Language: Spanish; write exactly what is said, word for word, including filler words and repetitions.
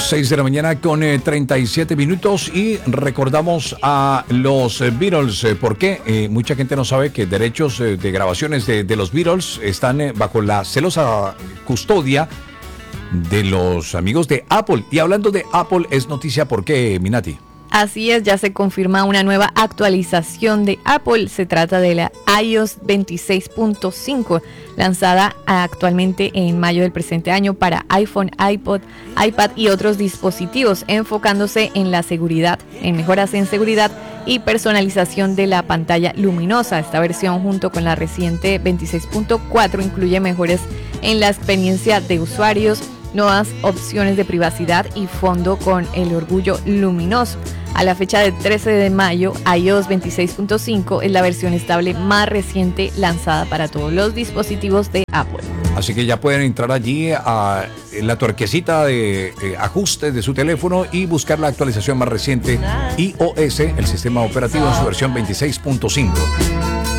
seis de la mañana con eh, treinta y siete minutos y recordamos a los eh, Beatles. Eh, ¿Por qué? Eh, mucha gente no sabe que derechos eh, de grabaciones de, de los Beatles están eh, bajo la celosa custodia de los amigos de Apple. Y hablando de Apple, es noticia. ¿Por qué, Minati? Así es, ya se confirma una nueva actualización de Apple. Se trata de la iOS veintiséis punto cinco, lanzada actualmente en mayo del presente año para iPhone, iPod, iPad y otros dispositivos, enfocándose en la seguridad, en mejoras en seguridad y personalización de la pantalla luminosa. Esta versión, junto con la reciente veintiséis punto cuatro, incluye mejoras en la experiencia de usuarios, nuevas opciones de privacidad y fondo con el orgullo luminoso. A la fecha del trece de mayo, iOS veintiséis punto cinco es la versión estable más reciente lanzada para todos los dispositivos de Apple. Así que ya pueden entrar allí a la tuerquecita de eh, ajustes de su teléfono y buscar la actualización más reciente iOS, el sistema operativo, en su versión veintiséis punto cinco.